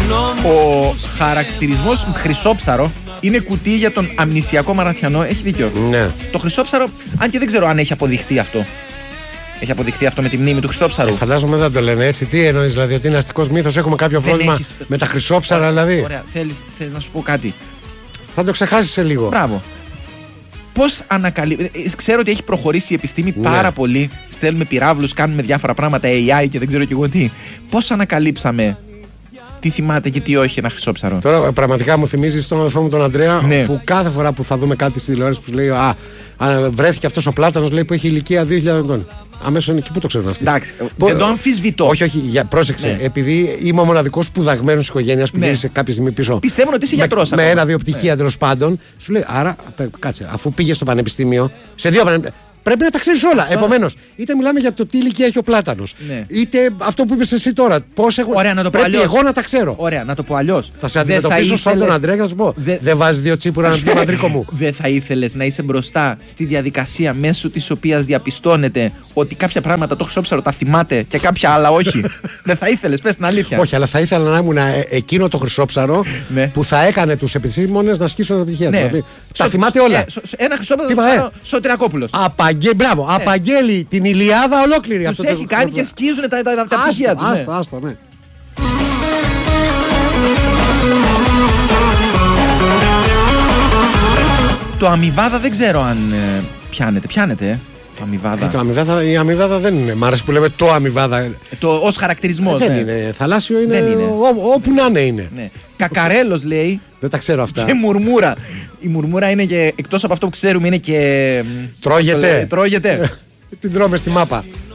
Ο χαρακτηρισμός χρυσόψαρο είναι κουτί για τον αμνησιακό μαραθιανό. Έχει δίκιο. Ναι. Το χρυσόψαρο, αν και δεν ξέρω αν έχει αποδειχτεί αυτό. Έχει αποδειχτεί αυτό με τη μνήμη του χρυσόψαρου. Φαντάζομαι δεν το λένε έτσι. Τι εννοείς, δηλαδή, ότι είναι αστικός μύθος, έχουμε κάποιο πρόβλημα με τα χρυσόψαρα, δηλαδή. Ωραία, θέλεις να σου πω κάτι. Θα το ξεχάσεις σε λίγο. Μπράβο. Πώς ξέρω ότι έχει προχωρήσει η επιστήμη πάρα πολύ. Στέλνουμε πυράβλους, κάνουμε διάφορα πράγματα, AI και δεν ξέρω κι εγώ τι. Πώς ανακαλύψαμε τι θυμάται και τι όχι ένα χρυσόψαρο? Τώρα πραγματικά μου θυμίζει τον αδερφό μου τον Αντρέα, ναι, που κάθε φορά που θα δούμε κάτι στη τηλεόραση που λέει βρέθηκε αυτός ο πλάτανος, λέει, που έχει ηλικία 2.000 ετών. Αμέσως είναι εκεί που το ξέρουν αυτοί. Εντάξει, δεν το αμφισβητώ. Όχι, πρόσεξε. Ναι. Επειδή είμαι ο μοναδικός σπουδαγμένος της οικογένειας που γύρισε κάποια στιγμή πίσω. Πιστεύω ότι είσαι γιατρός. Με ένα-δύο πτυχία τέλος πάντων. Σου λέει, άρα, κάτσε, αφού πήγε στο πανεπιστήμιο, σε δύο πανεπιστήμια. Πρέπει να τα ξέρεις όλα. Επομένως, είτε μιλάμε για το τι ηλικία έχει ο πλάτανος, είτε αυτό που είπες εσύ τώρα. Πώς έχω. Ωραία, να το πω πρέπει αλλιώς. Εγώ να τα ξέρω. Ωραία, να το πω αλλιώς. Θα σε αντιμετωπίσω σαν τον Αντρέα και θα σου πω. Δεν βάζει δύο τσίπουρα να πει τον αντρίκο μου. Δεν θα ήθελες να είσαι μπροστά στη διαδικασία μέσω της οποίας διαπιστώνεται ότι κάποια πράγματα το χρυσόψαρο τα θυμάται και κάποια άλλα όχι? Δεν θα ήθελες, πες την αλήθεια. Όχι, αλλά θα ήθελα να ήμουν εκείνο το χρυσόψαρο που θα έκανε τους επιστήμονες να ασκήσουν τα πτυχία τους. Τα θυμάται όλα. Ένα χρυσόψαρο Σωτηρακόπουλος. Μπράβο, απαγγέλει την Ηλιάδα ολόκληρη. Τους έχει κάνει και σκίζουν τα πτυχία τους. Άστο, ναι. Το αμοιβάδα δεν ξέρω αν πιάνεται. Η αμοιβάδα δεν είναι. Μ' άρεσε που λέμε το αμοιβάδα. Ως χαρακτηρισμός. Δεν είναι. Θαλάσσιο είναι. Όπου να είναι. Ναι. Κακαρέλος λέει. Δεν τα ξέρω αυτά. Και μουρμούρα. Η μουρμούρα είναι και, εκτός από αυτό που ξέρουμε, είναι και. Τρώγεται. Τρώγεται. Την τρώμε στη μάπα.